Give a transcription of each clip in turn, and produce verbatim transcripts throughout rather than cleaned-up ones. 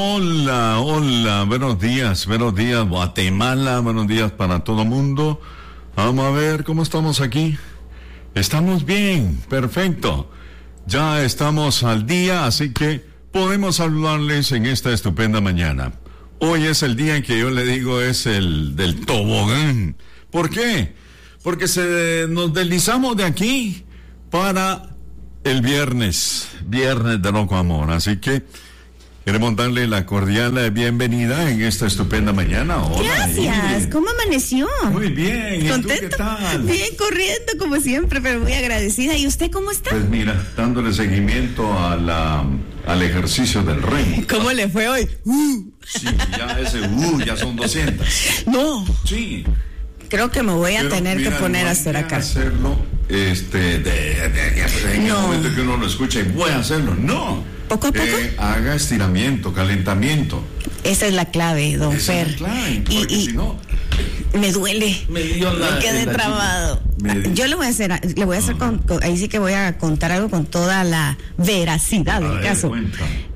Hola, hola, buenos días, buenos días Guatemala, buenos días para todo mundo. Vamos a ver cómo estamos aquí. Estamos bien, perfecto. Ya estamos al día, así que podemos saludarles en esta estupenda mañana. Hoy es el día en que yo le digo es el del tobogán. ¿Por qué? Porque se nos deslizamos de aquí para el viernes, viernes de Loco Amor, así que queremos darle la cordial bienvenida en esta estupenda mañana. Hola, gracias. Ingrid. ¿Cómo amaneció? Muy bien. ¿Y ¿Contento? tú qué tal? Bien, corriendo como siempre, pero muy agradecida. ¿Y usted cómo está? Pues mira, dándole seguimiento a la, al ejercicio del remo. ¿Cómo le fue hoy? Uh. Sí, ya ese uh, ya son doscientas. No. Sí. Creo que me voy a Pero, tener mira, que poner no a hacer acá. hacerlo, este, de, de, de, en no. el momento que uno lo escucha y voy a hacerlo. No. ¿Poco a poco? Eh, haga estiramiento, calentamiento. Esa es la clave, don Esa Fer. es la clave, y porque y si no, me duele. Me dio la, me quedé la trabado. Me... Yo le voy a hacer, le voy a hacer, con, con, ahí sí que voy a contar algo con toda la veracidad del ver, caso. Cuenta.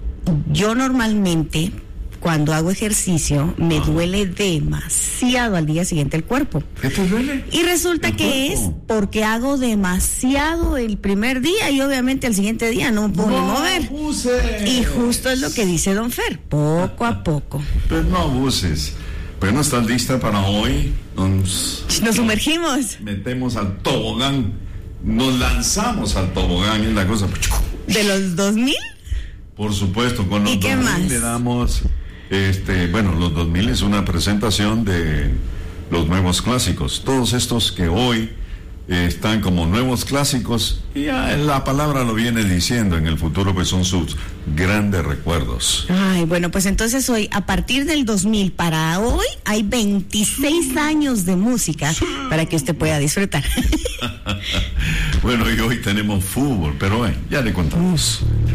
Yo normalmente, cuando hago ejercicio, me Ajá. duele demasiado al día siguiente el cuerpo. ¿Qué te duele? Y resulta ¿El que cuerpo? es porque hago demasiado el primer día y obviamente al siguiente día no me puedo no ni mover. Abuses. Y justo es lo que dice don Fer, poco a poco. Pero no abuses. Bueno, ¿estás lista para hoy? Nos, nos sumergimos. Metemos al tobogán. Nos lanzamos al tobogán. Es la cosa. ¿De los dos mil? Por supuesto, con los ¿Y qué dos mil más? Le damos... Este, bueno, los dos mil es una presentación de los nuevos clásicos. Todos estos que hoy eh, están como nuevos clásicos, y ya la palabra lo viene diciendo, en el futuro pues son sus grandes recuerdos. Ay, bueno, pues entonces hoy, a partir del dos mil para hoy, hay veintiséis años de música para que usted pueda disfrutar. Bueno, y hoy tenemos fútbol, pero eh, ya le contamos.